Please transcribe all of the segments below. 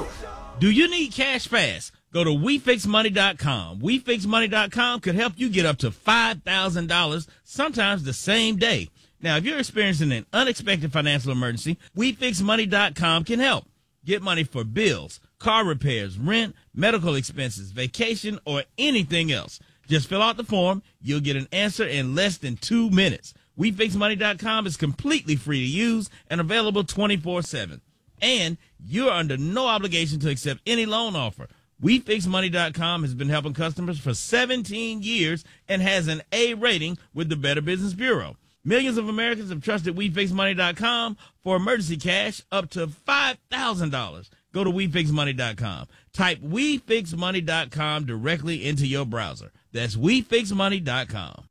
Do you need cash fast? Go to WeFixMoney.com. WeFixMoney.com could help you get up to $5,000, sometimes the same day. Now, if you're experiencing an unexpected financial emergency, WeFixMoney.com can help. Get money for bills, car repairs, rent, medical expenses, vacation, or anything else. Just fill out the form. You'll get an answer in less than 2 minutes. WeFixMoney.com is completely free to use and available 24/7. And you're under no obligation to accept any loan offer. WeFixMoney.com has been helping customers for 17 years and has an A rating with the Better Business Bureau. Millions of Americans have trusted WeFixMoney.com for emergency cash up to $5,000. Go to WeFixMoney.com. Type WeFixMoney.com directly into your browser. That's WeFixMoney.com.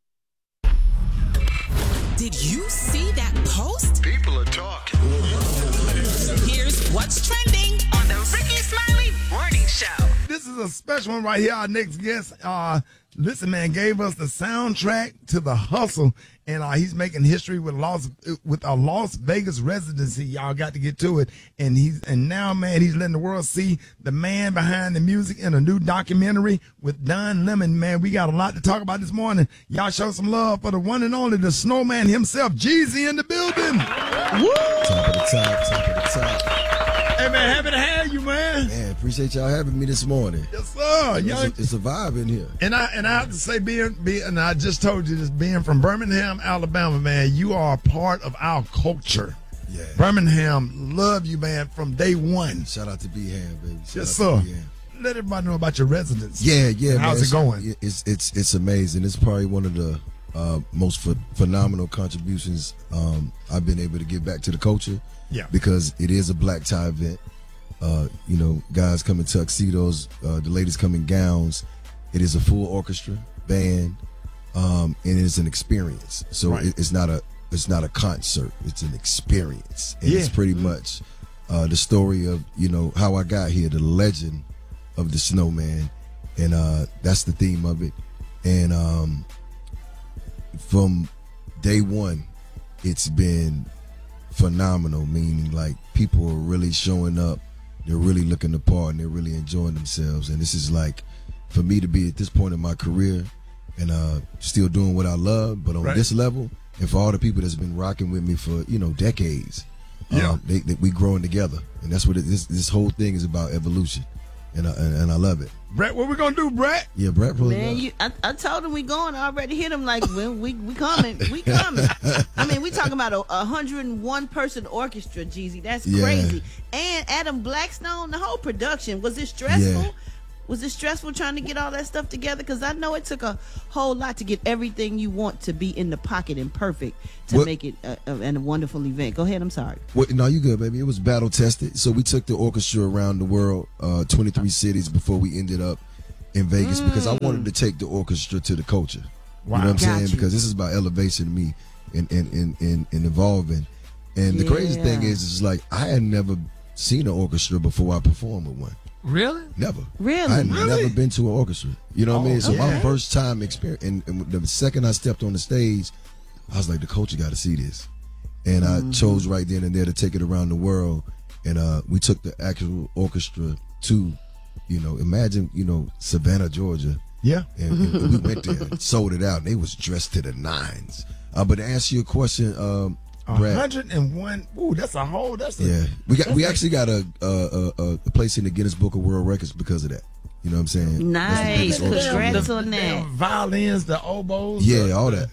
Did you see that post? People are talking. Here's what's trending on the Ricky Smiley Morning Show. This is a special one right here. Our next guest, listen, man, gave us the soundtrack to The Hustle, and he's making history with a Las Vegas residency. Y'all got to get to it, and now, man, he's letting the world see the man behind the music in a new documentary with Don Lemon. Man, we got a lot to talk about this morning. Y'all show some love for the one and only, the snowman himself, Jeezy, in the building. Woo! Top of the top. Hey, man, happy to have you, man. Man, appreciate y'all having me this morning. Yes, sir. It's a vibe in here. And I have to say, and I just told you this, being from Birmingham, Alabama, man, you are a part of our culture. Yeah. Birmingham, love you, man, from day one. Shout out to B-Ham, baby. Yes, sir. Let everybody know about your residence. Yeah, How's man, it going? It's amazing. It's probably one of the most phenomenal contributions I've been able to give back to the culture. Yeah. Because it is a black tie event. Guys come in tuxedos, the ladies come in gowns. It is a full orchestra, band, and it's an experience. So right. it's not a concert. It's an experience. And it's pretty much the story of, how I got here, the legend of the snowman. And that's the theme of it. And from day one, it's been phenomenal, meaning like people are really showing up, they're really looking the part, and they're really enjoying themselves. And this is like, for me to be at this point in my career and still doing what I love, but on this level, and for all the people that's been rocking with me for decades, we growing together, and that's what this whole thing is about, evolution, and I love it. Brett, what we gonna do, Brett? Yeah, Brett. Man, I told him we going. I already hit him like when we coming. We coming. I mean, we talking about a 101 person orchestra, Jeezy. That's crazy. And Adam Blackstone, the whole production. Was it stressful? Yeah. Was it stressful trying to get all that stuff together? Because I know it took a whole lot to get everything you want to be in the pocket and perfect to make it a wonderful event. Go ahead. I'm sorry. No, you good, baby. It was battle tested. So we took the orchestra around the world, 23 cities before we ended up in Vegas because I wanted to take the orchestra to the culture. Wow. You know what I'm saying? Because this is about elevation to me and evolving. And the crazy thing is like I had never seen an orchestra before I performed with one. Really? Never. Really? I had never been to an orchestra. You know what I mean? So yeah. my first time experience, and the second I stepped on the stage, I was like, the culture got to see this. And I chose right then and there to take it around the world. And we took the actual orchestra to, imagine, Savannah, Georgia. Yeah. And we went there and sold it out. And they was dressed to the nines. But to answer your question, Brad, 101. Ooh, that's a whole. We actually got a place in the Guinness Book of World Records because of that. You know what I'm saying? Nice. Congrats on that. Violins, the oboes. Yeah, all that.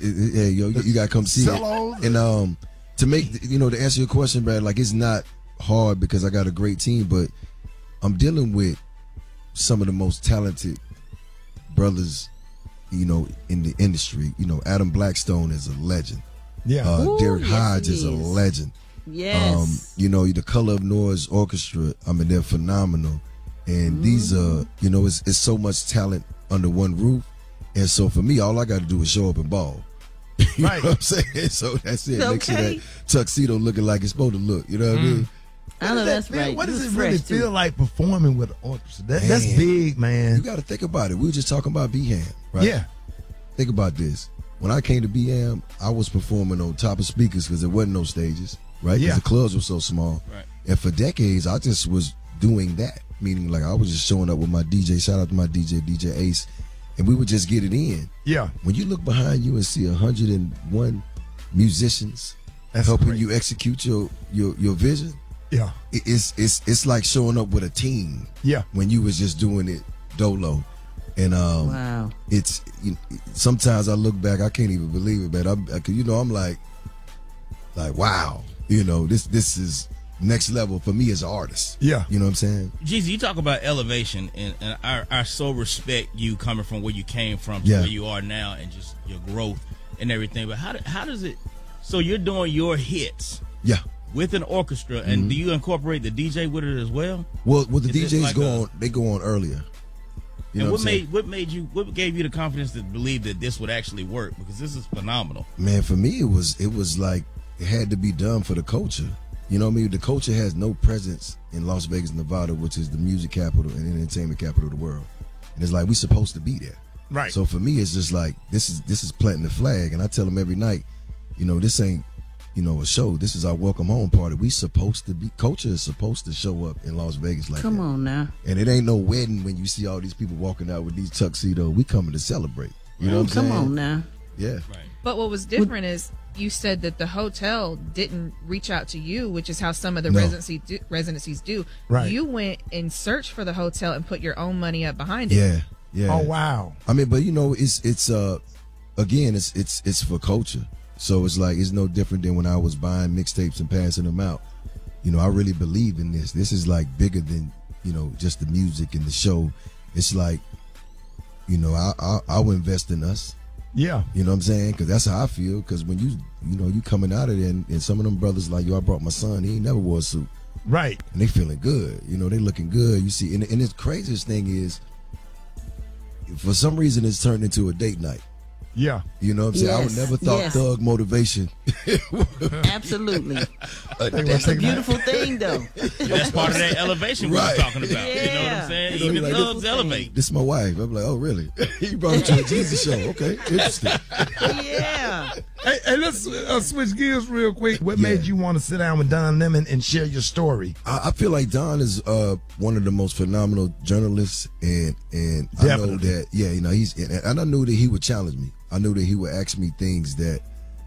You gotta come see cellos. it. And to make to answer your question, Brad, like it's not hard because I got a great team, but I'm dealing with some of the most talented brothers, in the industry. Adam Blackstone is a legend. Yeah. Derek yes, Hodge he is a is. legend. Yes. The Color of Noise Orchestra, they're phenomenal. And these it's so much talent under one roof. And so for me, all I got to do is show up and ball. You Right. know what I'm saying? So that's it. Okay. Make sure that tuxedo looking like it's supposed to look. You know what I mean? I know that's right. What You does was it really fresh, too. feel like performing with an orchestra? That's Man. big, man. You got to think about it. We were just talking about B-Ham, right? Yeah. Think about this. When I came to B-Ham, I was performing on top of speakers because there wasn't no stages, right? Because Yeah. the clubs were so small. Right. And for decades, I just was doing that. Meaning, like, I was just showing up with my DJ. Shout out to my DJ Ace, and we would just get it in. Yeah. When you look behind you and see 101 musicians helping you execute your vision, yeah, it's like showing up with a team. Yeah. When you was just doing it dolo. And wow. It's sometimes I look back, I can't even believe it, man. I'm like wow, this is next level for me as an artist. Yeah, you know what I'm saying. Jeezy, you talk about elevation, and I so respect you coming from where you came from to where you are now, and just your growth and everything. But how does it? So you're doing your hits, with an orchestra, and do you incorporate the DJ with it as well? Well, the DJs go on earlier. And what gave you the confidence to believe that this would actually work? Because this is phenomenal. Man, for me, it was like it had to be done for the culture. You know what I mean? The culture has no presence in Las Vegas, Nevada, which is the music capital and entertainment capital of the world. And it's like we're supposed to be there. Right. So for me, it's just like this is planting the flag. And I tell them every night, this ain't a show. This is our welcome home party. Culture is supposed to show up in Las Vegas like that. Come on now. And it ain't no wedding when you see all these people walking out with these tuxedos. We coming to celebrate. You know what I'm saying? Come on now. Yeah. Right. But what was different is you said that the hotel didn't reach out to you, which is how some of the residencies do. Right. You went and searched for the hotel and put your own money up behind it. Yeah. Yeah. Oh wow. I mean, but it's again, it's for culture. So it's like it's no different than when I was buying mixtapes and passing them out. I really believe in this. This is like bigger than just the music and the show. It's like I'll invest in us. Yeah. You know what I'm saying? Because that's how I feel. Because when you coming out of there, and some of them brothers like I brought my son. He ain't never wore a suit. Right. And they feeling good. They looking good. You see, and the craziest thing is, for some reason, it's turned into a date night. Yeah. You know what I'm saying? I would never thought thug motivation. Absolutely. That's a beautiful thing, though. That's part of that elevation we were talking about. Yeah. You know what I'm saying? Even like, thugs elevate. This is my wife. I'm like, oh, really? You brought me to a Jeezy show. Okay, interesting. Yeah. Hey, let's switch gears real quick. What made you want to sit down with Don Lemon and share your story? I feel like Don is one of the most phenomenal journalists, and I know that, and I knew that he would challenge me. I knew that he would ask me things that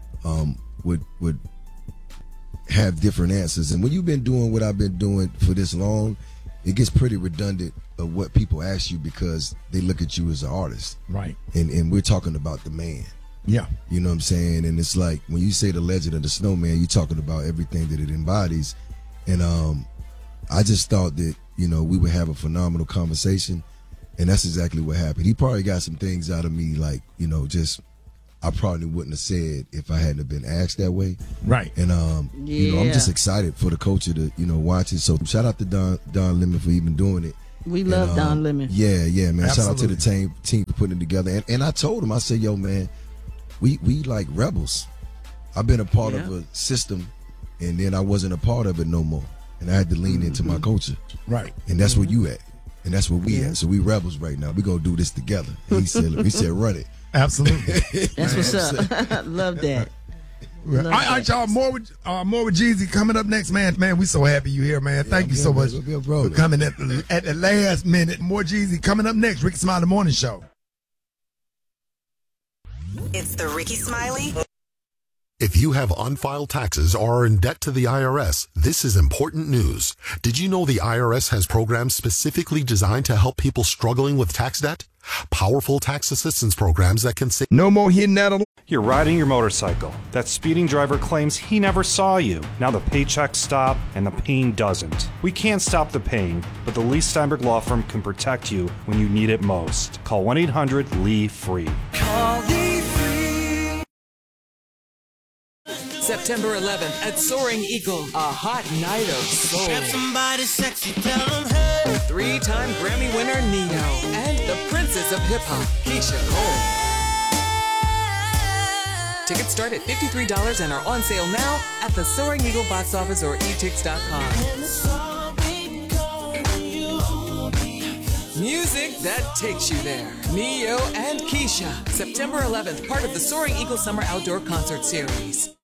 would have different answers. And when you've been doing what I've been doing for this long, it gets pretty redundant of what people ask you because they look at you as an artist. Right. And we're talking about the man. Yeah. You know what I'm saying? And it's like when you say the legend of the snowman, you're talking about everything that it embodies. And I just thought that, we would have a phenomenal conversation. And that's exactly what happened. He probably got some things out of me, like, just I probably wouldn't have said if I hadn't have been asked that way. Right. And, I'm just excited for the culture to, watch it. So shout out to Don Lemon for even doing it. We love Don Lemon. Yeah, man. Absolutely. Shout out to the team for putting it together. And I told him, I said, yo, man, we like rebels. I've been a part of a system, and then I wasn't a part of it no more. And I had to lean into my culture. Right. And that's where you at. And that's where we at. So we rebels right now. We gonna do this together. And he said, run it. Absolutely. That's what's up. Love that. All right, y'all. More with Jeezy coming up next, man. Man, we so happy you here, man. Thank you so much for coming at the last minute. More Jeezy coming up next. Ricky Smiley Morning Show. It's the Ricky Smiley. If you have unfiled taxes or are in debt to the IRS, this is important news. Did you know the IRS has programs specifically designed to help people struggling with tax debt? Powerful tax assistance programs that can save. No more hitting that on. You're riding your motorcycle. That speeding driver claims he never saw you. Now the paychecks stop and the pain doesn't. We can't stop the pain, but the Lee Steinberg Law Firm can protect you when you need it most. Call 1-800-LEE-FREE. Call Lee Free. September 11th at Soaring Eagle, a hot night of soul. Grab somebody sexy, tell them hey. 3-time Grammy winner Neo and the princess of hip-hop, Keisha Cole. Tickets start at $53 and are on sale now at the Soaring Eagle box office or etix.com. Music that takes you there. Neo and Keisha, September 11th, part of the Soaring Eagle Summer Outdoor Concert Series.